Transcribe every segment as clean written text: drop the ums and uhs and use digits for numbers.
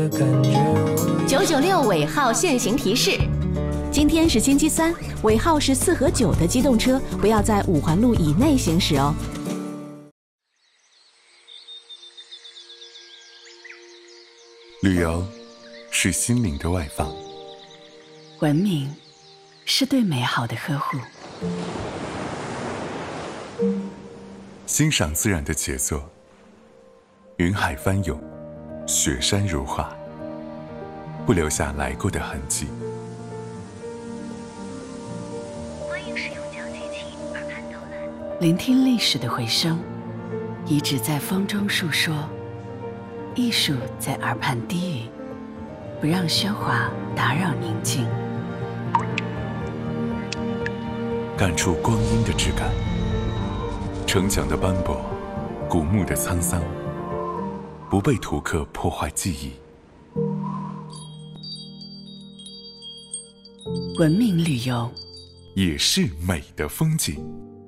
的感觉。 996尾号限行提示：今天是星期三，尾号是4和9的机动车不要在5环路以内行驶哦。 旅游是心灵的外放， 文明是对美好的呵护， 欣赏自然的杰作，云海翻涌，雪山如画，不留下来过的痕迹。 欢迎使用讲解器耳畔导览， 聆听历史的回声，遗址在风中述说，艺术在耳畔低语，不让喧哗打扰宁静。 感触光阴的质感，城墙的斑驳，古墓的沧桑，不被图刻破坏记忆。 文明旅游也是美的风景。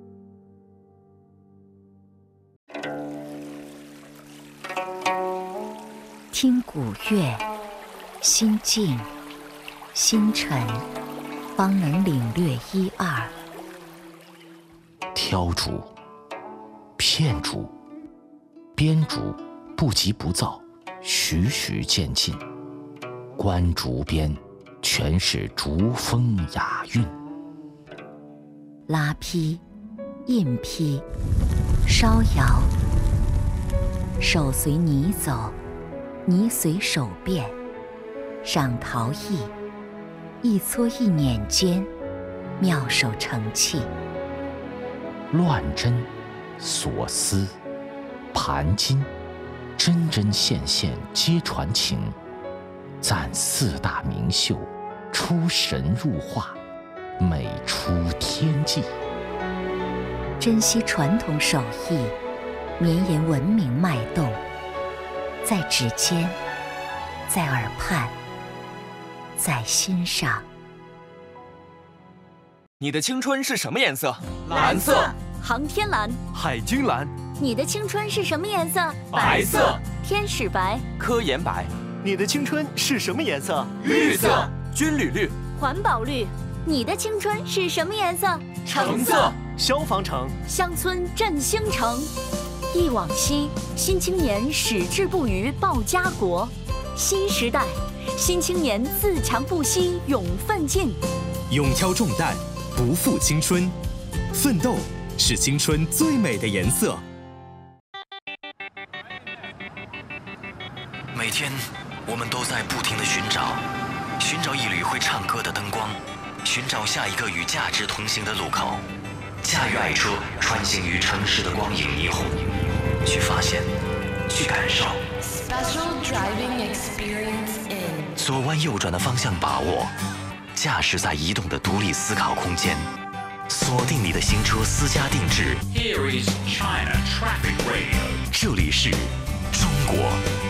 听古乐，心静心沉，方能领略一二。 挑竹、片竹、编竹，不急不躁，徐徐渐进。观竹边，全是竹风雅韵。 拉坯、印坯、烧窑，手随泥走，泥随手变。赏陶艺，一撮一捻间，妙手成器。 乱针、锁丝、盘金，针针线线皆传情。赞4大名秀，出神入化，美出天际。 珍惜传统手艺，绵延文明脉动，在指尖，在耳畔，在心上。 你的青春是什么颜色？ 蓝色。 航天蓝。 海军蓝。 你的青春是什么颜色？ 白色。 天使白。 科研白。 你的青春是什么颜色？ 绿色。 军旅绿。 环保绿。你的青春是什么颜色？ 橙色。 消防橙。 乡村振兴城。忆往昔，新青年矢志不渝报家国。新时代，新青年自强不息勇奋进。 勇挑重担，不负青春，奋斗是青春最美的颜色。 每天，我们都在不停地寻找一缕会唱歌的灯光，寻找下一个与价值同行的路口，驾驭爱车穿行于城市的光影霓虹，去发现，去感受。左弯右转的方向把握，驾驶在移动的独立思考空间，锁定你的新车私家定制。 Here is China Traffic Radio。 这里是中国